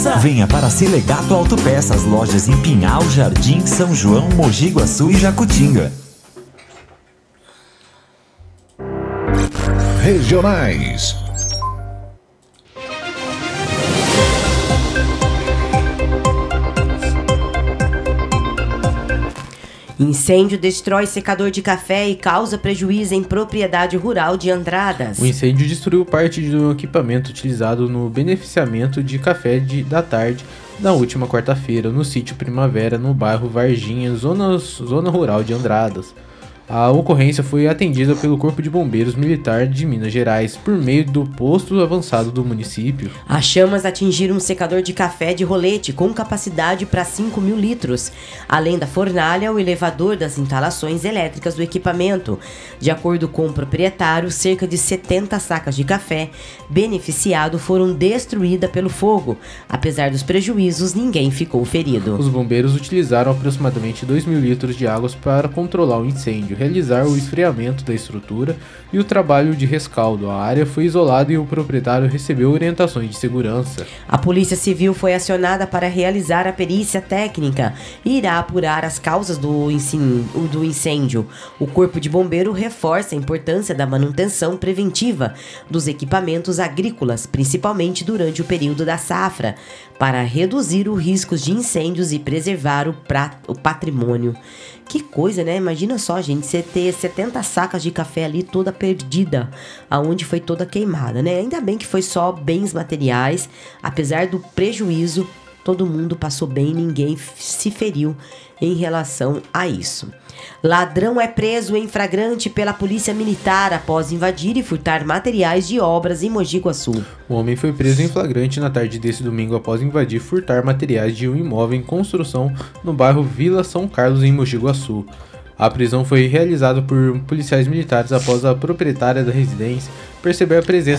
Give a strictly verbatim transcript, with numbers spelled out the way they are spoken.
Venha para Selegato Autopeças, lojas em Pinhal, Jardim, São João, Mogi Guaçu e Jacutinga. Regionais. Incêndio destrói secador de café e causa prejuízo em propriedade rural de Andradas. O incêndio destruiu parte do equipamento utilizado no beneficiamento de café de, da tarde da última quarta-feira, no sítio Primavera, no bairro Varginha, zona, zona rural de Andradas. A ocorrência foi atendida pelo Corpo de Bombeiros Militar de Minas Gerais, por meio do posto avançado do município. As chamas atingiram um secador de café de rolete com capacidade para cinco mil litros, além da fornalha, o elevador das instalações elétricas do equipamento. De acordo com o proprietário, cerca de setenta sacas de café beneficiado foram destruídas pelo fogo. Apesar dos prejuízos, ninguém ficou ferido. Os bombeiros utilizaram aproximadamente dois mil litros de água para controlar o incêndio, realizar o esfriamento da estrutura e o trabalho de rescaldo. A área foi isolada e o proprietário recebeu orientações de segurança. A Polícia Civil foi acionada para realizar a perícia técnica e irá apurar as causas do incêndio. O Corpo de Bombeiro reforça a importância da manutenção preventiva dos equipamentos agrícolas, principalmente durante o período da safra, para reduzir os riscos de incêndios e preservar o, pra, o patrimônio. Que coisa, né? Imagina só, gente, você ter setenta sacas de café ali toda perdida, aonde foi toda queimada, né? Ainda bem que foi só bens materiais, apesar do prejuízo, todo mundo passou bem, ninguém se feriu em relação a isso. Ladrão é preso em flagrante pela Polícia Militar após invadir e furtar materiais de obras em Mogi Guaçu. O homem foi preso em flagrante na tarde desse domingo após invadir e furtar materiais de um imóvel em construção no bairro Vila São Carlos, em Mogi Guaçu. A prisão foi realizada por policiais militares após a proprietária da residência perceber a presença